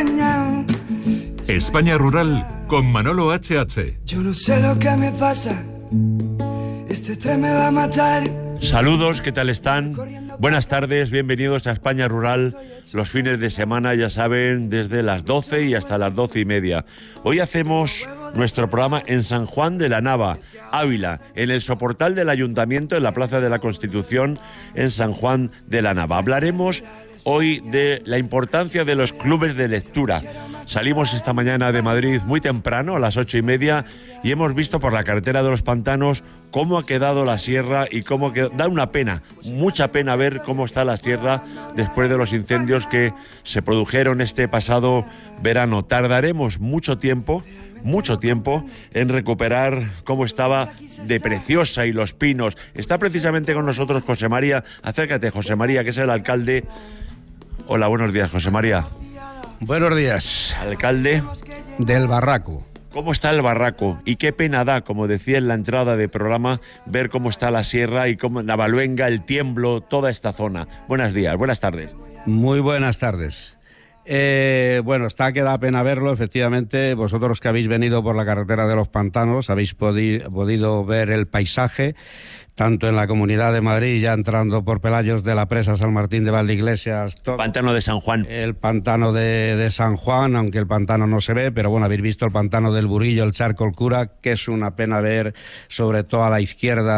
engañado. España Rural con Manolo H.H. Yo no sé lo que me pasa, este estrés me va a matar. Saludos, ¿qué tal están? Buenas tardes, bienvenidos a España Rural. Los fines de semana, ya saben, desde las 12 y hasta las 12:30. Hoy hacemos nuestro programa en San Juan de la Nava, Ávila, en el soportal del Ayuntamiento, en la Plaza de la Constitución, en San Juan de la Nava. Hablaremos hoy de la importancia de los clubes de lectura. Salimos esta mañana de Madrid muy temprano, a las 8:30, y hemos visto por la carretera de los Pantanos cómo ha quedado la sierra y cómo da una pena, mucha pena ver cómo está la sierra después de los incendios que se produjeron este pasado verano. Tardaremos mucho tiempo en recuperar cómo estaba de preciosa y los pinos. Está precisamente con nosotros José María. Acércate, José María, que es el alcalde. Hola, buenos días, José María. Buenos días. Alcalde del Barraco. ¿Cómo está el Barraco? Y qué pena da, como decía en la entrada del programa, ver cómo está la sierra y cómo la Baluenga, el Tiemblo, toda esta zona. Buenos días, buenas tardes. Muy buenas tardes. Bueno, está que da pena verlo, efectivamente. Vosotros que habéis venido por la carretera de los Pantanos habéis podido ver el paisaje, tanto en la Comunidad de Madrid, ya entrando por Pelayos de la Presa, San Martín de Valdeiglesias, todo. Pantano de San Juan. El pantano de San Juan, aunque el pantano no se ve, pero bueno, habéis visto el pantano del Burillo, el Charco, el Cura, que es una pena ver, sobre todo a la izquierda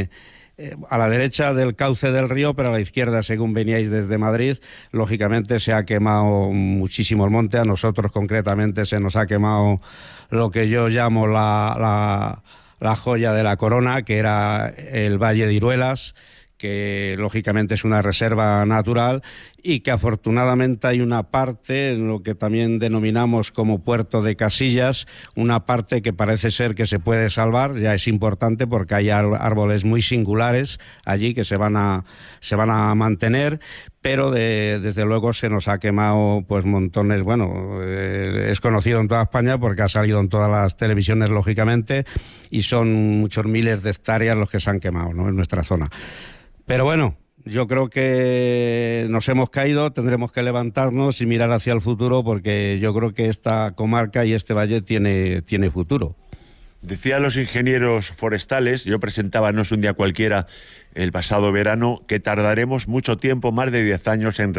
a la derecha del cauce del río, pero a la izquierda, según veníais desde Madrid, lógicamente se ha quemado muchísimo el monte. A nosotros concretamente se nos ha quemado lo que yo llamo la joya de la corona, que era el Valle de Iruelas, que lógicamente es una reserva natural y que afortunadamente hay una parte en lo que también denominamos como Puerto de Casillas, una parte que parece ser que se puede salvar. Ya es importante porque hay árboles muy singulares allí que se van a mantener, pero desde luego se nos ha quemado pues montones. Bueno, es conocido en toda España porque ha salido en todas las televisiones, lógicamente, y son muchos miles de hectáreas los que se han quemado, ¿no?, en nuestra zona. Pero bueno, yo creo que nos hemos caído, tendremos que levantarnos y mirar hacia el futuro, porque yo creo que esta comarca y este valle tiene futuro. Decían los ingenieros forestales, yo presentaba No es un día cualquiera el pasado verano, que tardaremos mucho tiempo, más de 10 años, en